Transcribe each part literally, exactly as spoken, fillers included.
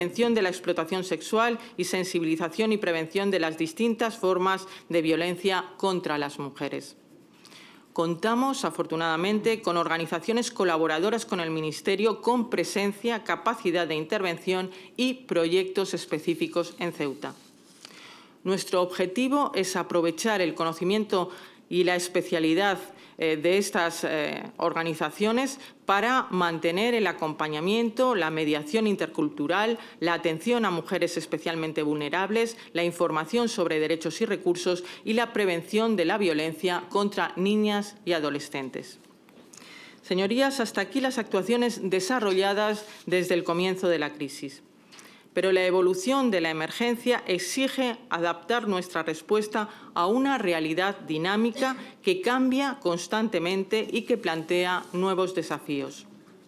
prevención de la explotación sexual y sensibilización y prevención de las distintas formas de violencia contra las mujeres. Contamos, afortunadamente, con organizaciones colaboradoras con el Ministerio con presencia, capacidad de intervención y proyectos específicos en Ceuta. Nuestro objetivo es aprovechar el conocimiento y la especialidad eh, de estas eh, organizaciones para mantener el acompañamiento, la mediación intercultural, la atención a mujeres especialmente vulnerables, la información sobre derechos y recursos y la prevención de la violencia contra niñas y adolescentes. Señorías, hasta aquí las actuaciones desarrolladas desde el comienzo de la crisis. Pero la evolución de la emergencia exige adaptar nuestra respuesta a una realidad dinámica que cambia constantemente y que plantea nuevos desafíos.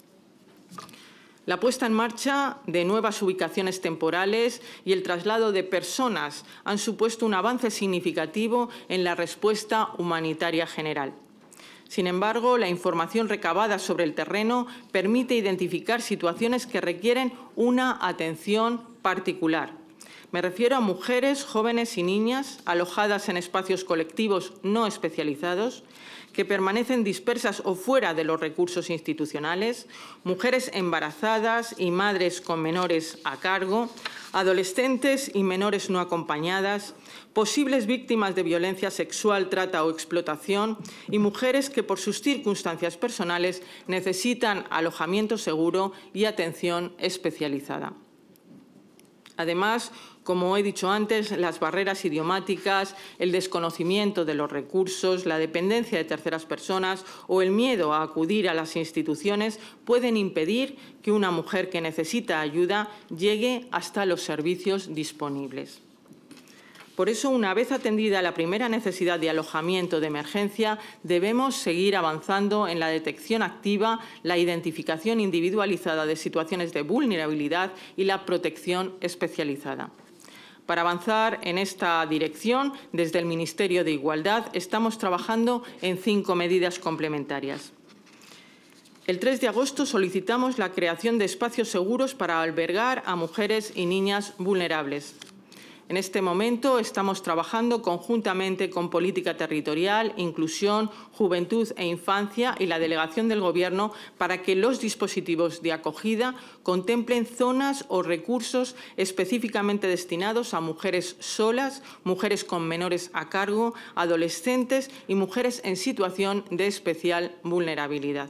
La puesta en marcha de nuevas ubicaciones temporales y el traslado de personas han supuesto un avance significativo en la respuesta humanitaria general. Sin embargo, la información recabada sobre el terreno permite identificar situaciones que requieren una atención particular. Me refiero a mujeres, jóvenes y niñas alojadas en espacios colectivos no especializados, que permanecen dispersas o fuera de los recursos institucionales, mujeres embarazadas y madres con menores a cargo, adolescentes y menores no acompañadas, posibles víctimas de violencia sexual, trata o explotación y mujeres que por sus circunstancias personales necesitan alojamiento seguro y atención especializada. Además, como he dicho antes, las barreras idiomáticas, el desconocimiento de los recursos, la dependencia de terceras personas o el miedo a acudir a las instituciones pueden impedir que una mujer que necesita ayuda llegue hasta los servicios disponibles. Por eso, una vez atendida la primera necesidad de alojamiento de emergencia, debemos seguir avanzando en la detección activa, la identificación individualizada de situaciones de vulnerabilidad y la protección especializada. Para avanzar en esta dirección, desde el Ministerio de Igualdad estamos trabajando en cinco medidas complementarias. El tres de agosto solicitamos la creación de espacios seguros para albergar a mujeres y niñas vulnerables. En este momento estamos trabajando conjuntamente con Política Territorial, Inclusión, Juventud e Infancia y la Delegación del Gobierno para que los dispositivos de acogida contemplen zonas o recursos específicamente destinados a mujeres solas, mujeres con menores a cargo, adolescentes y mujeres en situación de especial vulnerabilidad.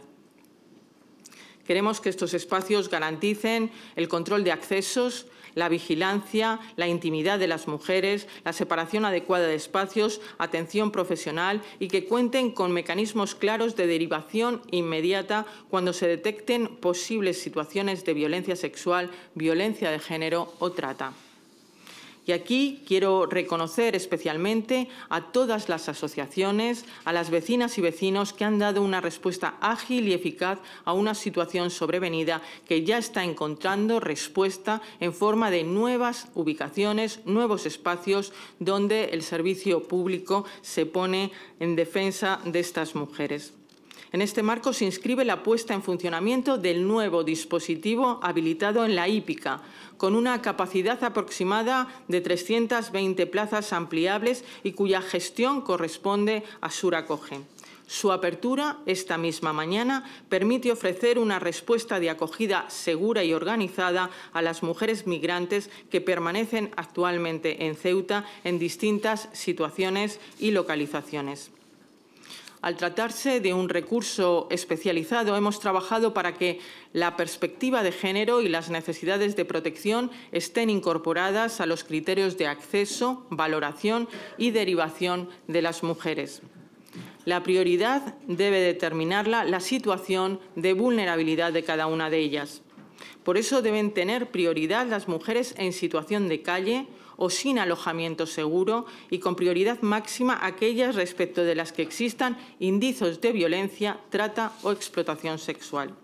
Queremos que estos espacios garanticen el control de accesos, la vigilancia, la intimidad de las mujeres, la separación adecuada de espacios, atención profesional y que cuenten con mecanismos claros de derivación inmediata cuando se detecten posibles situaciones de violencia sexual, violencia de género o trata. Y aquí quiero reconocer especialmente a todas las asociaciones, a las vecinas y vecinos que han dado una respuesta ágil y eficaz a una situación sobrevenida que ya está encontrando respuesta en forma de nuevas ubicaciones, nuevos espacios donde el servicio público se pone en defensa de estas mujeres. En este marco se inscribe la puesta en funcionamiento del nuevo dispositivo habilitado en la hípica, con una capacidad aproximada de trescientas veinte plazas ampliables y cuya gestión corresponde a Suracoge. Su apertura esta misma mañana permite ofrecer una respuesta de acogida segura y organizada a las mujeres migrantes que permanecen actualmente en Ceuta en distintas situaciones y localizaciones. Al tratarse de un recurso especializado, hemos trabajado para que la perspectiva de género y las necesidades de protección estén incorporadas a los criterios de acceso, valoración y derivación de las mujeres. La prioridad debe determinarla la situación de vulnerabilidad de cada una de ellas. Por eso deben tener prioridad las mujeres en situación de calle o sin alojamiento seguro y con prioridad máxima aquellas respecto de las que existan indicios de violencia, trata o explotación sexual.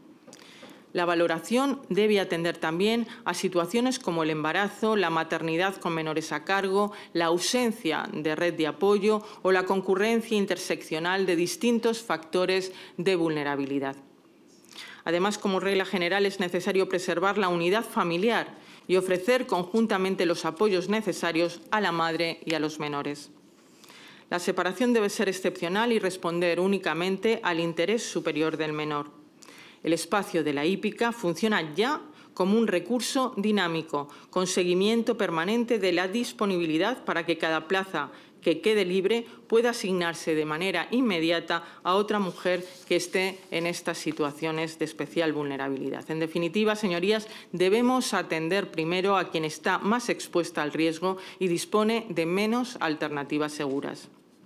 La valoración debe atender también a situaciones como el embarazo, la maternidad con menores a cargo, la ausencia de red de apoyo o la concurrencia interseccional de distintos factores de vulnerabilidad. Además, como regla general, es necesario preservar la unidad familiar y ofrecer conjuntamente los apoyos necesarios a la madre y a los menores. La separación debe ser excepcional y responder únicamente al interés superior del menor. El espacio de la hípica funciona ya como un recurso dinámico, con seguimiento permanente de la disponibilidad para que cada plaza que quede libre pueda asignarse de manera inmediata a otra mujer que esté en estas situaciones de especial vulnerabilidad. En definitiva, señorías, debemos atender primero a quien está más expuesta al riesgo y dispone de menos alternativas seguras.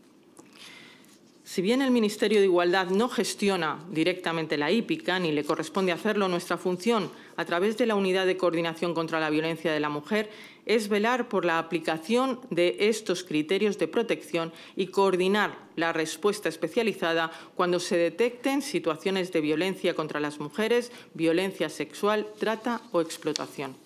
Si bien el Ministerio de Igualdad no gestiona directamente la hípica, ni le corresponde hacerlo, nuestra función, a través de la Unidad de Coordinación contra la Violencia de la Mujer, es velar por la aplicación de estos criterios de protección y coordinar la respuesta especializada cuando se detecten situaciones de violencia contra las mujeres, violencia sexual, trata o explotación.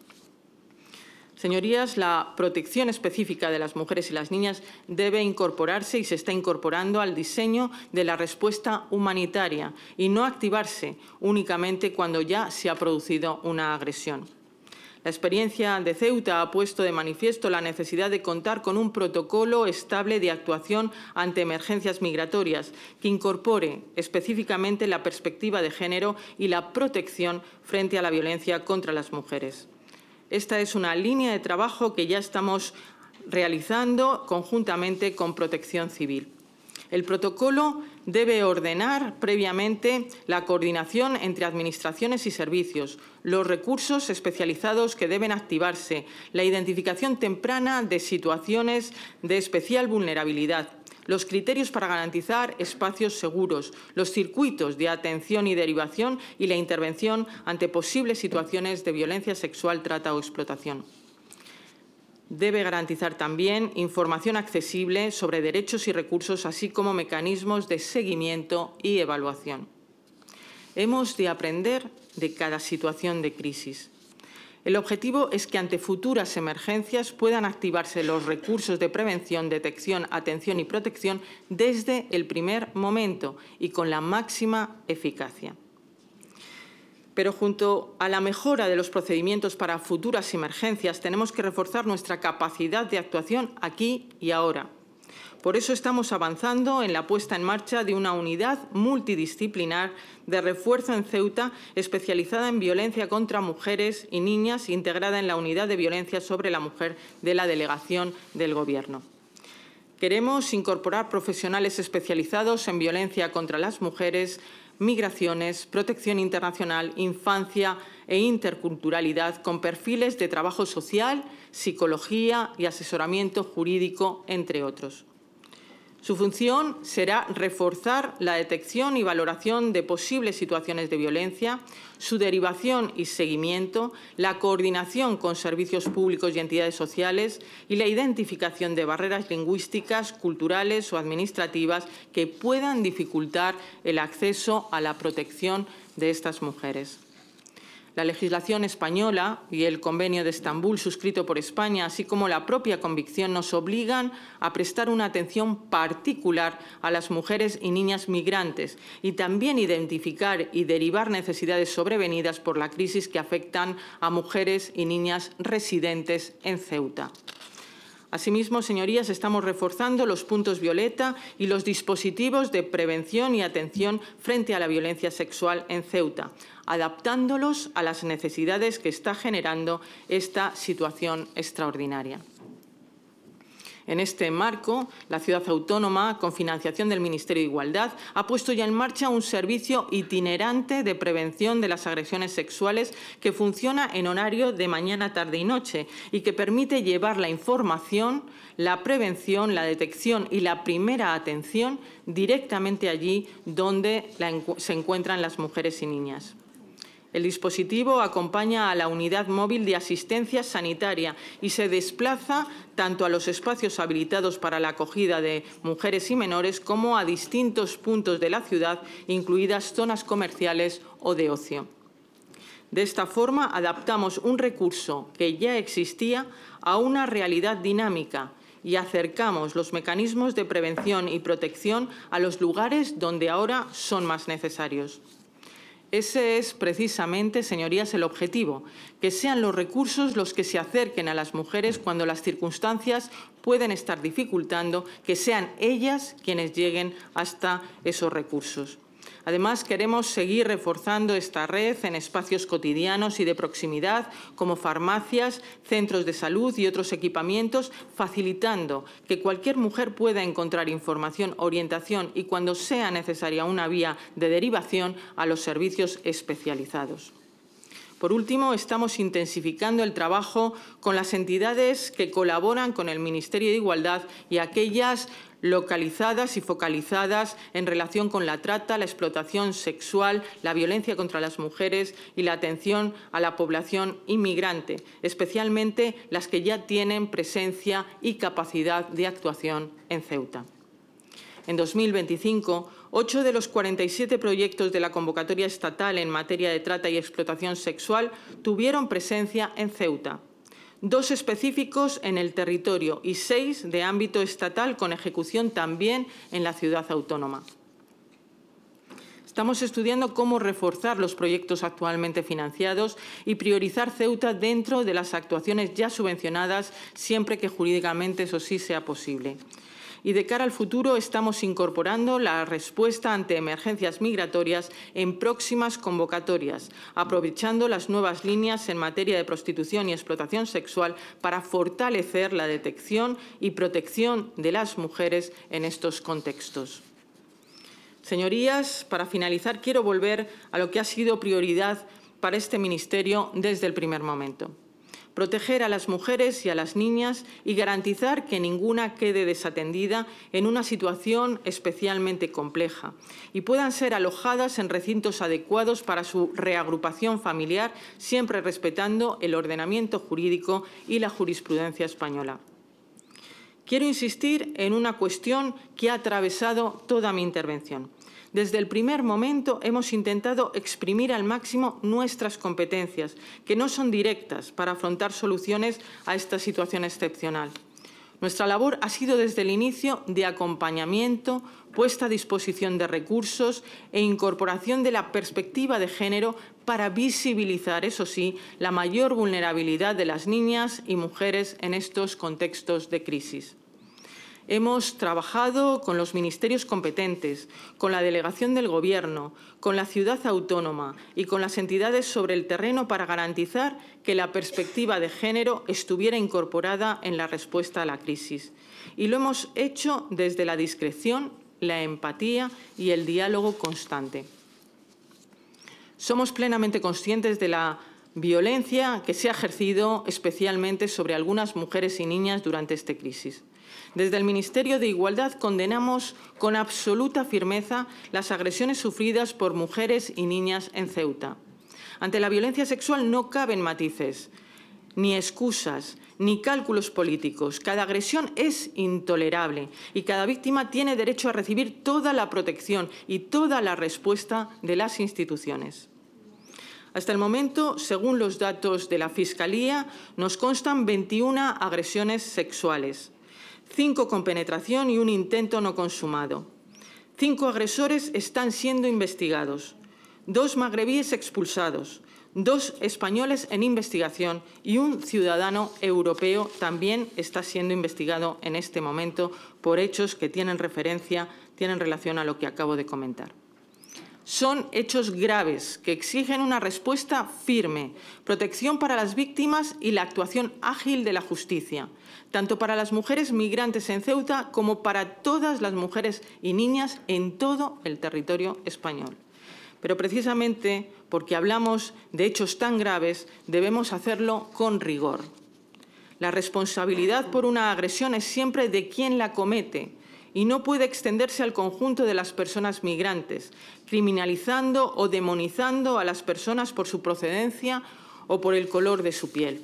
Señorías, la protección específica de las mujeres y las niñas debe incorporarse y se está incorporando al diseño de la respuesta humanitaria y no activarse únicamente cuando ya se ha producido una agresión. La experiencia de Ceuta ha puesto de manifiesto la necesidad de contar con un protocolo estable de actuación ante emergencias migratorias que incorpore específicamente la perspectiva de género y la protección frente a la violencia contra las mujeres. Esta es una línea de trabajo que ya estamos realizando conjuntamente con Protección Civil. El protocolo debe ordenar previamente la coordinación entre administraciones y servicios, los recursos especializados que deben activarse, la identificación temprana de situaciones de especial vulnerabilidad, los criterios para garantizar espacios seguros, los circuitos de atención y derivación y la intervención ante posibles situaciones de violencia sexual, trata o explotación. Debe garantizar también información accesible sobre derechos y recursos, así como mecanismos de seguimiento y evaluación. Hemos de aprender de cada situación de crisis. El objetivo es que ante futuras emergencias puedan activarse los recursos de prevención, detección, atención y protección desde el primer momento y con la máxima eficacia. Pero junto a la mejora de los procedimientos para futuras emergencias, tenemos que reforzar nuestra capacidad de actuación aquí y ahora. Por eso estamos avanzando en la puesta en marcha de una unidad multidisciplinar de refuerzo en Ceuta especializada en violencia contra mujeres y niñas, integrada en la Unidad de Violencia sobre la Mujer de la Delegación del Gobierno. Queremos incorporar profesionales especializados en violencia contra las mujeres, migraciones, protección internacional, infancia e interculturalidad, con perfiles de trabajo social, psicología y asesoramiento jurídico, entre otros. Su función será reforzar la detección y valoración de posibles situaciones de violencia, su derivación y seguimiento, la coordinación con servicios públicos y entidades sociales y la identificación de barreras lingüísticas, culturales o administrativas que puedan dificultar el acceso a la protección de estas mujeres. La legislación española y el Convenio de Estambul suscrito por España, así como la propia convicción, nos obligan a prestar una atención particular a las mujeres y niñas migrantes y también identificar y derivar necesidades sobrevenidas por la crisis que afectan a mujeres y niñas residentes en Ceuta. Asimismo, señorías, estamos reforzando los puntos violeta y los dispositivos de prevención y atención frente a la violencia sexual en Ceuta, adaptándolos a las necesidades que está generando esta situación extraordinaria. En este marco, la ciudad autónoma, con financiación del Ministerio de Igualdad, ha puesto ya en marcha un servicio itinerante de prevención de las agresiones sexuales que funciona en horario de mañana, tarde y noche y que permite llevar la información, la prevención, la detección y la primera atención directamente allí donde se encuentran las mujeres y niñas. El dispositivo acompaña a la unidad móvil de asistencia sanitaria y se desplaza tanto a los espacios habilitados para la acogida de mujeres y menores como a distintos puntos de la ciudad, incluidas zonas comerciales o de ocio. De esta forma, adaptamos un recurso que ya existía a una realidad dinámica y acercamos los mecanismos de prevención y protección a los lugares donde ahora son más necesarios. Ese es precisamente, señorías, el objetivo, que sean los recursos los que se acerquen a las mujeres cuando las circunstancias pueden estar dificultando, que sean ellas quienes lleguen hasta esos recursos. Además, queremos seguir reforzando esta red en espacios cotidianos y de proximidad, como farmacias, centros de salud y otros equipamientos, facilitando que cualquier mujer pueda encontrar información, orientación y, cuando sea necesaria una vía de derivación, a los servicios especializados. Por último, estamos intensificando el trabajo con las entidades que colaboran con el Ministerio de Igualdad y aquellas localizadas y focalizadas en relación con la trata, la explotación sexual, la violencia contra las mujeres y la atención a la población inmigrante, especialmente las que ya tienen presencia y capacidad de actuación en Ceuta. En dos mil veinticinco, ocho de los cuarenta y siete proyectos de la convocatoria estatal en materia de trata y explotación sexual tuvieron presencia en Ceuta. Dos específicos en el territorio y seis de ámbito estatal con ejecución también en la ciudad autónoma. Estamos estudiando cómo reforzar los proyectos actualmente financiados y priorizar Ceuta dentro de las actuaciones ya subvencionadas, siempre que jurídicamente eso sí sea posible. Y de cara al futuro estamos incorporando la respuesta ante emergencias migratorias en próximas convocatorias, aprovechando las nuevas líneas en materia de prostitución y explotación sexual para fortalecer la detección y protección de las mujeres en estos contextos. Señorías, para finalizar, quiero volver a lo que ha sido prioridad para este Ministerio desde el primer momento. Proteger a las mujeres y a las niñas y garantizar que ninguna quede desatendida en una situación especialmente compleja y puedan ser alojadas en recintos adecuados para su reagrupación familiar, siempre respetando el ordenamiento jurídico y la jurisprudencia española. Quiero insistir en una cuestión que ha atravesado toda mi intervención. Desde el primer momento hemos intentado exprimir al máximo nuestras competencias, que no son directas, para afrontar soluciones a esta situación excepcional. Nuestra labor ha sido desde el inicio de acompañamiento, puesta a disposición de recursos e incorporación de la perspectiva de género para visibilizar, eso sí, la mayor vulnerabilidad de las niñas y mujeres en estos contextos de crisis. Hemos trabajado con los ministerios competentes, con la delegación del Gobierno, con la ciudad autónoma y con las entidades sobre el terreno para garantizar que la perspectiva de género estuviera incorporada en la respuesta a la crisis. Y lo hemos hecho desde la discreción, la empatía y el diálogo constante. Somos plenamente conscientes de la violencia que se ha ejercido especialmente sobre algunas mujeres y niñas durante esta crisis. Desde el Ministerio de Igualdad condenamos con absoluta firmeza las agresiones sufridas por mujeres y niñas en Ceuta. Ante la violencia sexual no caben matices, ni excusas, ni cálculos políticos. Cada agresión es intolerable y cada víctima tiene derecho a recibir toda la protección y toda la respuesta de las instituciones. Hasta el momento, según los datos de la Fiscalía, nos constan veintiuna agresiones sexuales, cinco con penetración y un intento no consumado. Cinco agresores están siendo investigados, dos magrebíes expulsados, dos españoles en investigación y un ciudadano europeo también está siendo investigado en este momento por hechos que tienen referencia, tienen relación a lo que acabo de comentar. Son hechos graves que exigen una respuesta firme, protección para las víctimas y la actuación ágil de la justicia, tanto para las mujeres migrantes en Ceuta como para todas las mujeres y niñas en todo el territorio español. Pero precisamente porque hablamos de hechos tan graves, debemos hacerlo con rigor. La responsabilidad por una agresión es siempre de quien la comete y no puede extenderse al conjunto de las personas migrantes, criminalizando o demonizando a las personas por su procedencia o por el color de su piel.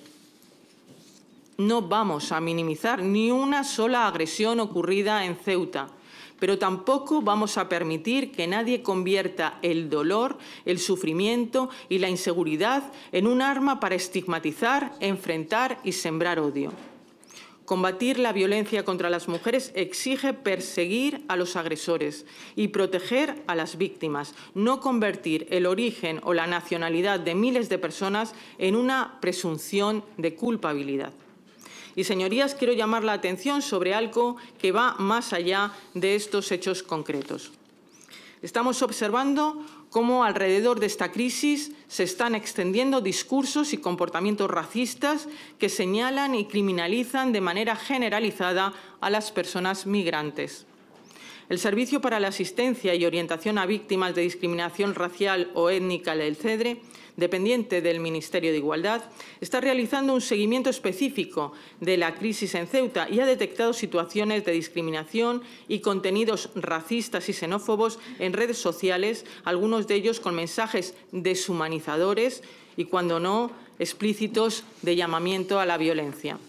No vamos a minimizar ni una sola agresión ocurrida en Ceuta, pero tampoco vamos a permitir que nadie convierta el dolor, el sufrimiento y la inseguridad en un arma para estigmatizar, enfrentar y sembrar odio. Combatir la violencia contra las mujeres exige perseguir a los agresores y proteger a las víctimas, no convertir el origen o la nacionalidad de miles de personas en una presunción de culpabilidad. Y, señorías, quiero llamar la atención sobre algo que va más allá de estos hechos concretos. Estamos observando cómo alrededor de esta crisis se están extendiendo discursos y comportamientos racistas que señalan y criminalizan de manera generalizada a las personas migrantes. El Servicio para la Asistencia y Orientación a Víctimas de Discriminación Racial o Étnica del CEDRE, dependiente del Ministerio de Igualdad, está realizando un seguimiento específico de la crisis en Ceuta y ha detectado situaciones de discriminación y contenidos racistas y xenófobos en redes sociales, algunos de ellos con mensajes deshumanizadores y, cuando no, explícitos de llamamiento a la violencia.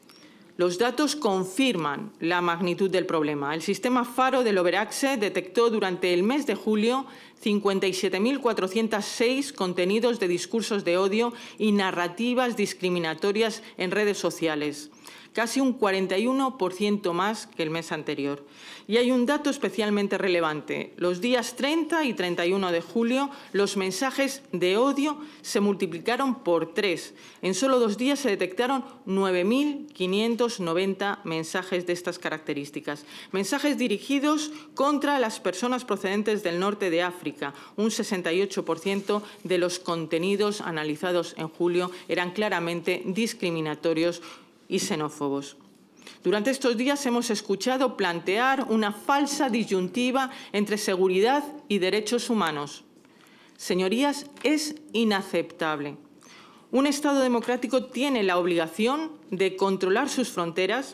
Los datos confirman la magnitud del problema. El sistema Faro del Overaxe detectó durante el mes de julio cincuenta y siete mil cuatrocientos seis contenidos de discursos de odio y narrativas discriminatorias en redes sociales, casi un cuarenta y uno por ciento más que el mes anterior. Y hay un dato especialmente relevante. Los días treinta y treinta y uno de julio, los mensajes de odio se multiplicaron por tres. En solo dos días se detectaron nueve mil quinientos noventa mensajes de estas características. Mensajes dirigidos contra las personas procedentes del norte de África. Un sesenta y ocho por ciento de los contenidos analizados en julio eran claramente discriminatorios y xenófobos. Durante estos días hemos escuchado plantear una falsa disyuntiva entre seguridad y derechos humanos. Señorías, es inaceptable. Un Estado democrático tiene la obligación de controlar sus fronteras,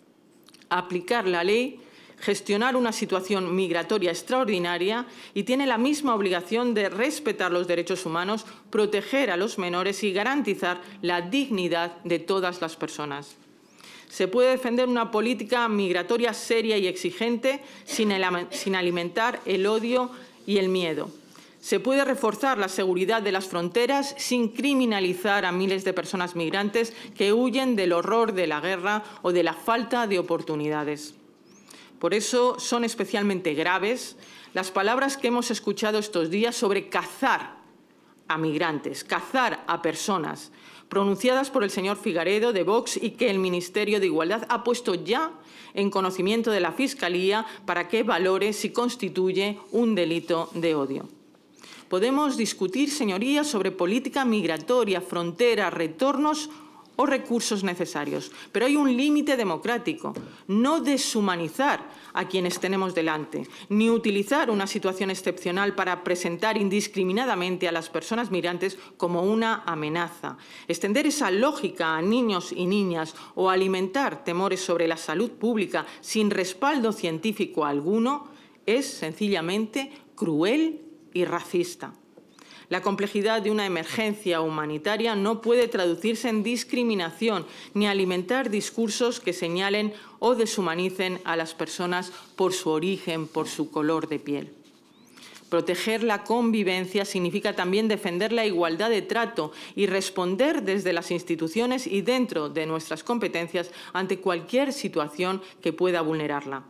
aplicar la ley, gestionar una situación migratoria extraordinaria y tiene la misma obligación de respetar los derechos humanos, proteger a los menores y garantizar la dignidad de todas las personas. Se puede defender una política migratoria seria y exigente sin, sin alimentar el odio y el miedo. Se puede reforzar la seguridad de las fronteras sin criminalizar a miles de personas migrantes que huyen del horror de la guerra o de la falta de oportunidades. Por eso son especialmente graves las palabras que hemos escuchado estos días sobre cazar a migrantes, cazar a personas, pronunciadas por el señor Figaredo de Vox y que el Ministerio de Igualdad ha puesto ya en conocimiento de la Fiscalía para que valore si constituye un delito de odio. Podemos discutir, señorías, sobre política migratoria, fronteras, retornos o recursos necesarios, pero hay un límite democrático: no deshumanizar a quienes tenemos delante, ni utilizar una situación excepcional para presentar indiscriminadamente a las personas migrantes como una amenaza. Extender esa lógica a niños y niñas o alimentar temores sobre la salud pública sin respaldo científico alguno es sencillamente cruel y racista. La complejidad de una emergencia humanitaria no puede traducirse en discriminación ni alimentar discursos que señalen o deshumanicen a las personas por su origen, por su color de piel. Proteger la convivencia significa también defender la igualdad de trato y responder desde las instituciones y dentro de nuestras competencias ante cualquier situación que pueda vulnerarla.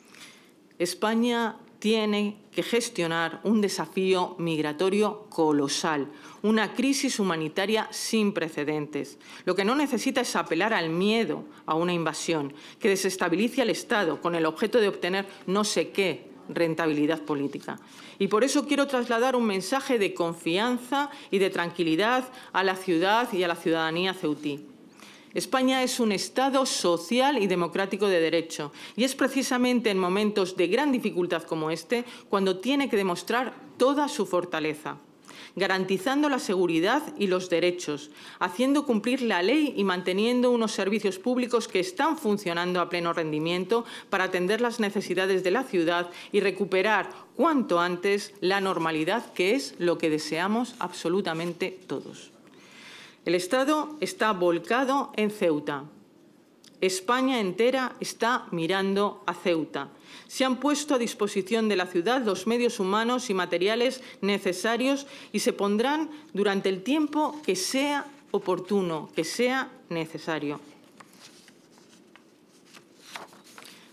España tiene que gestionar un desafío migratorio colosal, una crisis humanitaria sin precedentes. Lo que no necesita es apelar al miedo a una invasión que desestabilice al Estado con el objeto de obtener no sé qué rentabilidad política. Y por eso quiero trasladar un mensaje de confianza y de tranquilidad a la ciudad y a la ciudadanía ceutí. España es un Estado social y democrático de derecho y es precisamente en momentos de gran dificultad como este cuando tiene que demostrar toda su fortaleza, garantizando la seguridad y los derechos, haciendo cumplir la ley y manteniendo unos servicios públicos que están funcionando a pleno rendimiento para atender las necesidades de la ciudad y recuperar cuanto antes la normalidad, que es lo que deseamos absolutamente todos. El Estado está volcado en Ceuta. España entera está mirando a Ceuta. Se han puesto a disposición de la ciudad los medios humanos y materiales necesarios y se pondrán durante el tiempo que sea oportuno, que sea necesario.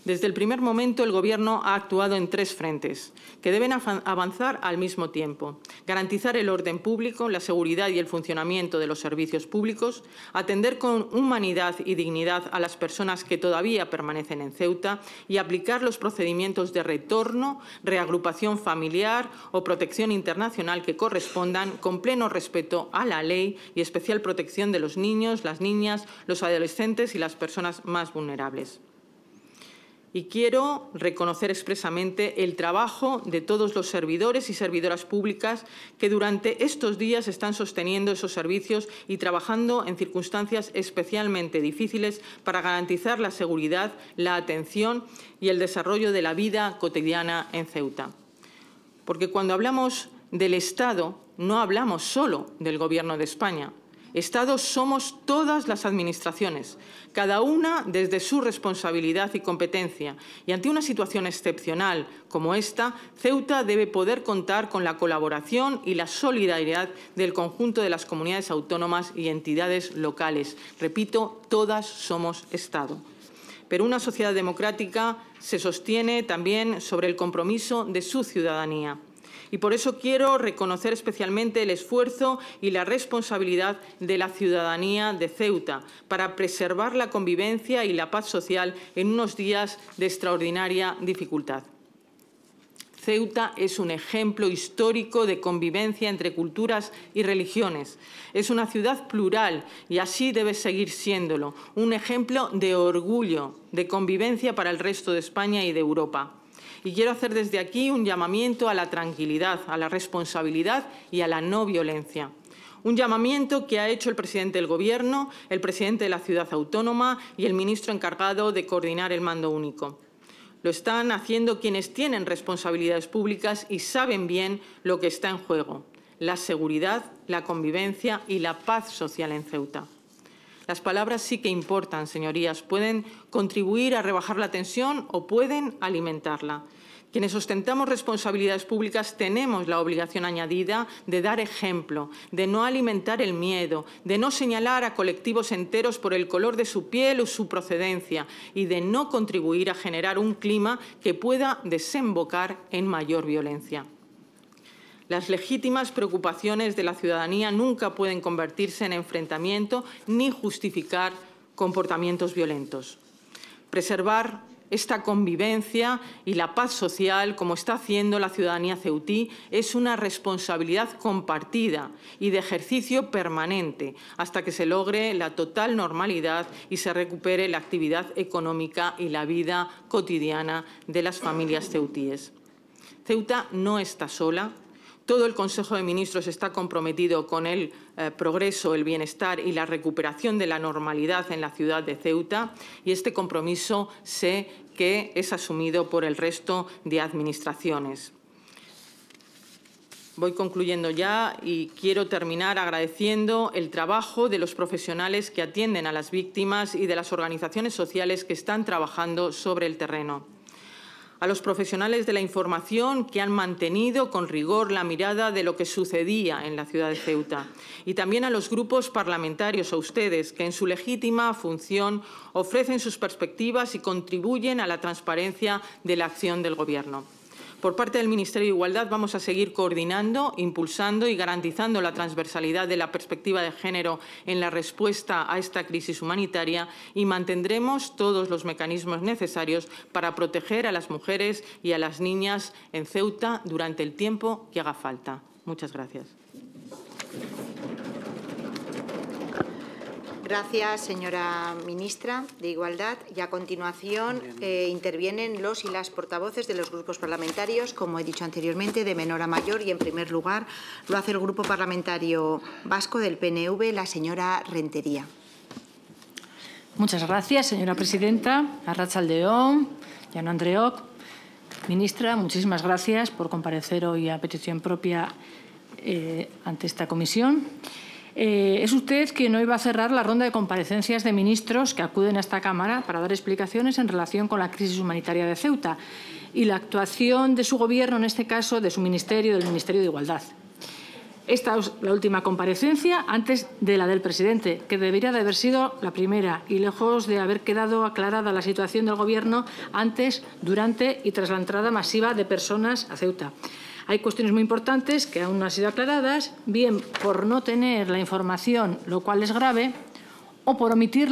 Desde el primer momento, el Gobierno ha actuado en tres frentes, que deben avanzar al mismo tiempo. Garantizar el orden público, la seguridad y el funcionamiento de los servicios públicos, atender con humanidad y dignidad a las personas que todavía permanecen en Ceuta y aplicar los procedimientos de retorno, reagrupación familiar o protección internacional que correspondan, con pleno respeto a la ley y especial protección de los niños, las niñas, los adolescentes y las personas más vulnerables. Y quiero reconocer expresamente el trabajo de todos los servidores y servidoras públicas que durante estos días están sosteniendo esos servicios y trabajando en circunstancias especialmente difíciles para garantizar la seguridad, la atención y el desarrollo de la vida cotidiana en Ceuta. Porque cuando hablamos del Estado, no hablamos solo del Gobierno de España. Estados somos todas las administraciones, cada una desde su responsabilidad y competencia. Y ante una situación excepcional como esta, Ceuta debe poder contar con la colaboración y la solidaridad del conjunto de las comunidades autónomas y entidades locales. Repito, todas somos Estado. Pero una sociedad democrática se sostiene también sobre el compromiso de su ciudadanía. Y por eso quiero reconocer especialmente el esfuerzo y la responsabilidad de la ciudadanía de Ceuta para preservar la convivencia y la paz social en unos días de extraordinaria dificultad. Ceuta es un ejemplo histórico de convivencia entre culturas y religiones. Es una ciudad plural y así debe seguir siéndolo, un ejemplo de orgullo, de convivencia para el resto de España y de Europa. Y quiero hacer desde aquí un llamamiento a la tranquilidad, a la responsabilidad y a la no violencia. Un llamamiento que ha hecho el presidente del Gobierno, el presidente de la ciudad autónoma y el ministro encargado de coordinar el mando único. Lo están haciendo quienes tienen responsabilidades públicas y saben bien lo que está en juego: la seguridad, la convivencia y la paz social en Ceuta. Las palabras sí que importan, señorías. Pueden contribuir a rebajar la tensión o pueden alimentarla. Quienes ostentamos responsabilidades públicas tenemos la obligación añadida de dar ejemplo, de no alimentar el miedo, de no señalar a colectivos enteros por el color de su piel o su procedencia y de no contribuir a generar un clima que pueda desembocar en mayor violencia. Las legítimas preocupaciones de la ciudadanía nunca pueden convertirse en enfrentamiento ni justificar comportamientos violentos. Preservar esta convivencia y la paz social, como está haciendo la ciudadanía ceutí, es una responsabilidad compartida y de ejercicio permanente hasta que se logre la total normalidad y se recupere la actividad económica y la vida cotidiana de las familias ceutíes. Ceuta no está sola. Todo el Consejo de Ministros está comprometido con el eh, progreso, el bienestar y la recuperación de la normalidad en la ciudad de Ceuta, y este compromiso sé que es asumido por el resto de administraciones. Voy concluyendo ya y quiero terminar agradeciendo el trabajo de los profesionales que atienden a las víctimas y de las organizaciones sociales que están trabajando sobre el terreno. A los profesionales de la información que han mantenido con rigor la mirada de lo que sucedía en la ciudad de Ceuta, y también a los grupos parlamentarios, a ustedes, que en su legítima función ofrecen sus perspectivas y contribuyen a la transparencia de la acción del Gobierno. Por parte del Ministerio de Igualdad vamos a seguir coordinando, impulsando y garantizando la transversalidad de la perspectiva de género en la respuesta a esta crisis humanitaria y mantendremos todos los mecanismos necesarios para proteger a las mujeres y a las niñas en Ceuta durante el tiempo que haga falta. Muchas gracias. Gracias, señora ministra de Igualdad. Y a continuación eh, intervienen los y las portavoces de los grupos parlamentarios, como he dicho anteriormente, de menor a mayor. Y, en primer lugar, lo hace el Grupo Parlamentario Vasco del P N V, la señora Rentería. Muchas gracias, señora presidenta. Arratsaldeon, Jan Andreok. Ministra, muchísimas gracias por comparecer hoy a petición propia eh, ante esta comisión. Eh, es usted quien hoy va a cerrar la ronda de comparecencias de ministros que acuden a esta Cámara para dar explicaciones en relación con la crisis humanitaria de Ceuta y la actuación de su Gobierno, en este caso de su Ministerio, del Ministerio de Igualdad. Esta es la última comparecencia antes de la del presidente, que debería de haber sido la primera y lejos de haber quedado aclarada la situación del Gobierno antes, durante y tras la entrada masiva de personas a Ceuta. Hay cuestiones muy importantes que aún no han sido aclaradas, bien por no tener la información, lo cual es grave, o por omitir